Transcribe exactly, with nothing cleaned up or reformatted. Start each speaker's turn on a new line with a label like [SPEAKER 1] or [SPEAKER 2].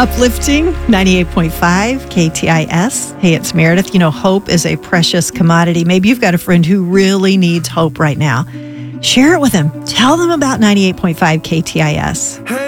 [SPEAKER 1] Uplifting, ninety-eight point five K T I S. Hey, it's Meredith. You know, hope is a precious commodity. Maybe you've got a friend who really needs hope right now. Share it with them. Tell them about ninety-eight point five K T I S.